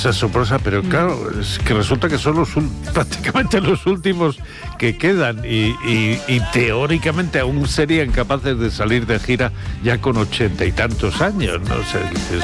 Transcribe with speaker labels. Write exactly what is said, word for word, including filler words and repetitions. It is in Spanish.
Speaker 1: es asombrosa, pero claro, es que resulta que son los prácticamente los últimos que quedan y, y, y teóricamente aún serían capaces de salir de gira ya con ochenta y tantos años, no sé.